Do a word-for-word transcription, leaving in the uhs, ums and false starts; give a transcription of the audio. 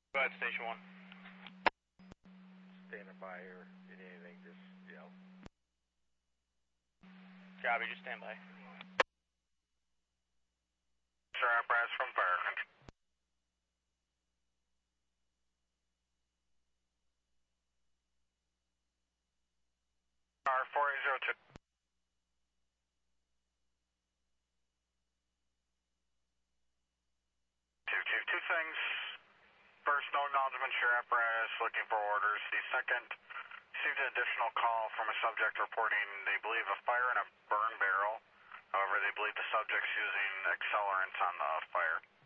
Go ahead, Station one. Standing by or in anything, just yell. Copy, just stand by. Sir, apparatus from fire country. R four eight zero two. Two, two, two things. First, no acknowledgement, share apparatus, looking for orders. The second, received an additional call from a subject reporting they believe a fire in a burn barrel. However, they believe the subject's using accelerants on the fire.